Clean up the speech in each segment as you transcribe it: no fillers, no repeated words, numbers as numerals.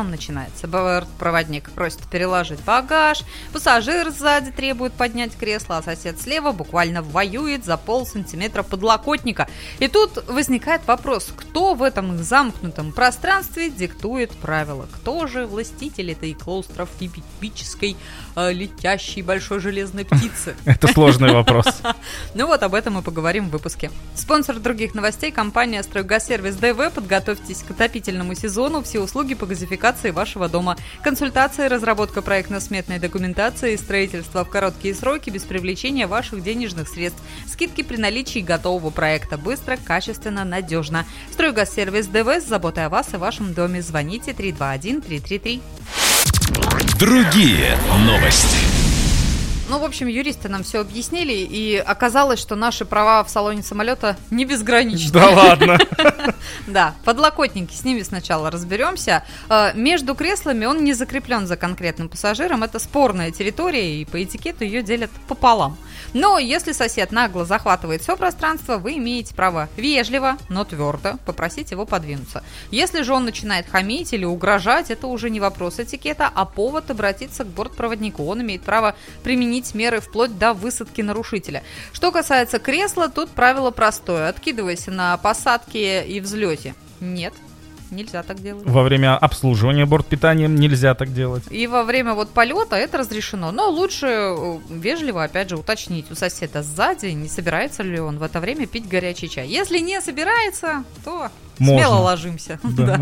там начинается. Бортпроводник просит переложить багаж, пассажир сзади требует поднять кресло, а сосед слева буквально воюет за полсантиметра подлокотника. И тут возникает вопрос, кто в этом замкнутом пространстве диктует правила? Кто же властитель этой клаустрофобической летящей большой железной птицы? Это сложный вопрос. Ну вот об этом мы поговорим в выпуске. Спонсор других новостей — компания «Стройгазсервис ДВ». Подготовьтесь к отопительному сезону. Все услуги по газификации вашего дома. Консультации, разработка проектно-сметной документации, строительство в короткие сроки без привлечения ваших денежных средств. Скидки при наличии готового проекта. Быстро, качественно, надежно. «Стройгазсервис ДВ» с заботой о вас и вашем доме. Звоните 321-333. Другие новости. Ну, в общем, юристы нам все объяснили, и оказалось, что наши права в салоне самолета не безграничны. Да ладно. Да, подлокотники, с ними сначала разберемся. Между креслами он не закреплен за конкретным пассажиром, это спорная территория, и по этикету ее делят пополам. Но если сосед нагло захватывает все пространство, вы имеете право вежливо, но твердо попросить его подвинуться. Если же он начинает хамить или угрожать, это уже не вопрос этикета, а повод обратиться к бортпроводнику. Он имеет право применить меры вплоть до высадки нарушителя. Что касается кресла, тут правило простое. Откидывайся на посадке и взлете. Нет, нельзя так делать. Во время обслуживания бортпитанием нельзя так делать. И во время полета это разрешено. Но лучше вежливо, опять же, уточнить у соседа сзади, не собирается ли он в это время пить горячий чай. Если не собирается, то смело ложимся. Да.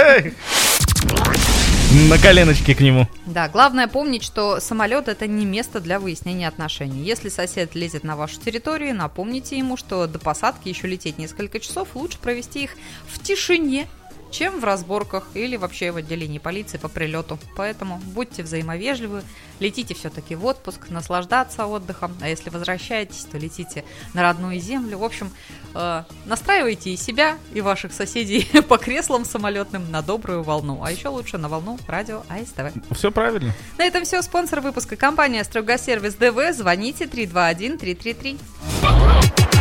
На коленочки к нему. Да, главное помнить, что самолет — это не место для выяснения отношений. Если сосед лезет на вашу территорию, напомните ему, что до посадки еще лететь несколько часов, лучше провести их в тишине, чем в разборках или вообще в отделении полиции по прилету. Поэтому будьте взаимовежливы, летите все-таки в отпуск, наслаждаться отдыхом, а если возвращаетесь, то летите на родную землю. В общем, настраивайте и себя, и ваших соседей по креслам самолетным на добрую волну, а еще лучше на волну радио АСТВ. Все правильно. На этом все. Спонсор выпуска — компания «Стройгазсервис ДВ». Звоните 321-333.